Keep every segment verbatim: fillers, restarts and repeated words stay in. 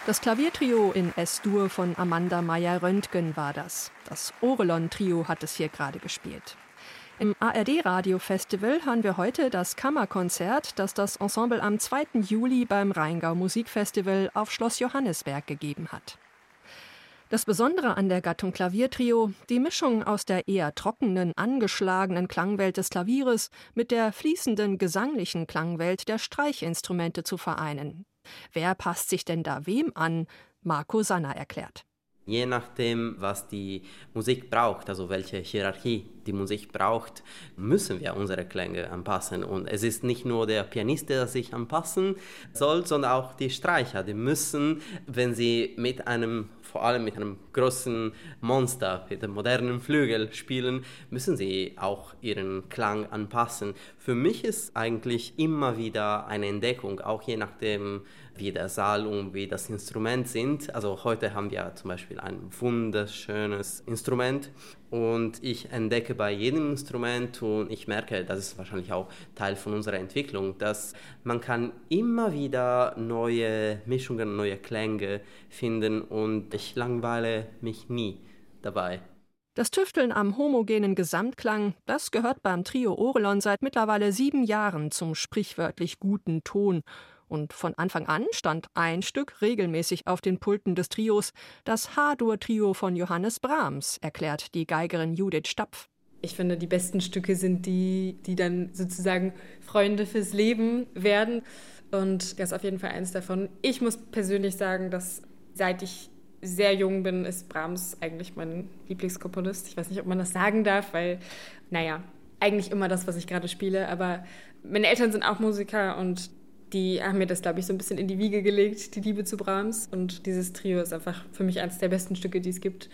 Das Klaviertrio in Es-Dur von Amanda Meyer-Röntgen war das. Das Orelon-Trio hat es hier gerade gespielt. Im A R D-Radio-Festival hören wir heute das Kammerkonzert, das das Ensemble am zweiten Juli beim Rheingau Musikfestival auf Schloss Johannisberg gegeben hat. Das Besondere an der Gattung Klaviertrio, die Mischung aus der eher trockenen, angeschlagenen Klangwelt des Klavieres mit der fließenden, gesanglichen Klangwelt der Streichinstrumente zu vereinen. Wer passt sich denn da wem an? Marco Sanner erklärt. Je nachdem, was die Musik braucht, also welche Hierarchie die Musik braucht, müssen wir unsere Klänge anpassen. Und es ist nicht nur der Pianist, der sich anpassen soll, sondern auch die Streicher. Die müssen, wenn sie mit einem, vor allem mit einem großen Monster, mit dem modernen Flügel spielen, müssen sie auch ihren Klang anpassen. Für mich ist eigentlich immer wieder eine Entdeckung, auch je nachdem, wie der Saal und wie das Instrument sind. Also heute haben wir zum Beispiel ein wunderschönes Instrument und ich entdecke bei jedem Instrument und ich merke, das ist wahrscheinlich auch Teil von unserer Entwicklung, dass man kann immer wieder neue Mischungen, neue Klänge finden und ich langweile mich nie dabei. Das Tüfteln am homogenen Gesamtklang, das gehört beim Trio Orelon seit mittlerweile sieben Jahren zum sprichwörtlich guten Ton. Und von Anfang an stand ein Stück regelmäßig auf den Pulten des Trios, das H-Dur-Trio von Johannes Brahms, erklärt die Geigerin Judith Stapf. Ich finde, die besten Stücke sind die, die dann sozusagen Freunde fürs Leben werden. Und das ist auf jeden Fall eins davon. Ich muss persönlich sagen, dass seit ich sehr jung bin, ist Brahms eigentlich mein Lieblingskomponist. Ich weiß nicht, ob man das sagen darf, weil, naja, eigentlich immer das, was ich gerade spiele. Aber meine Eltern sind auch Musiker und die haben mir das, glaube ich, so ein bisschen in die Wiege gelegt, die Liebe zu Brahms. Und dieses Trio ist einfach für mich eines der besten Stücke, die es gibt.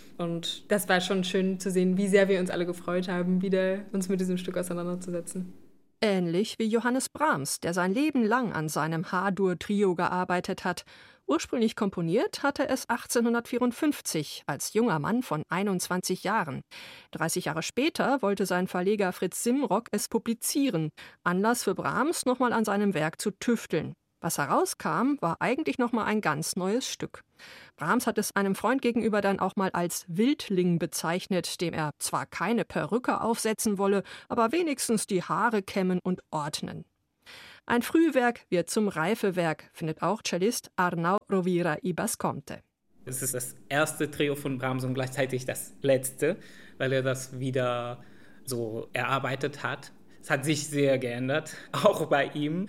Und das war schon schön zu sehen, wie sehr wir uns alle gefreut haben, wieder uns mit diesem Stück auseinanderzusetzen. Ähnlich wie Johannes Brahms, der sein Leben lang an seinem H-Dur-Trio gearbeitet hat. Ursprünglich komponiert hatte es achtzehnhundertvierundfünfzig, als junger Mann von einundzwanzig Jahren. dreißig Jahre später wollte sein Verleger Fritz Simrock es publizieren. Anlass für Brahms, nochmal an seinem Werk zu tüfteln. Was herauskam, war eigentlich nochmal ein ganz neues Stück. Brahms hat es einem Freund gegenüber dann auch mal als Wildling bezeichnet, dem er zwar keine Perücke aufsetzen wolle, aber wenigstens die Haare kämmen und ordnen. Ein Frühwerk wird zum Reifewerk, findet auch Cellist Arnau Rovira i Basconte. Es ist das erste Trio von Brahms und gleichzeitig das letzte, weil er das wieder so erarbeitet hat. Es hat sich sehr geändert, auch bei ihm.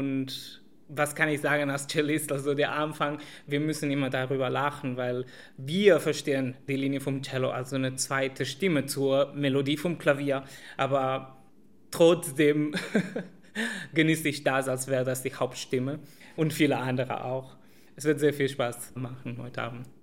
Und was kann ich sagen als Cellist? Also der Anfang, wir müssen immer darüber lachen, weil wir verstehen die Linie vom Cello als so eine zweite Stimme zur Melodie vom Klavier. Aber trotzdem genieße ich das, als wäre das die Hauptstimme und viele andere auch. Es wird sehr viel Spaß machen heute Abend.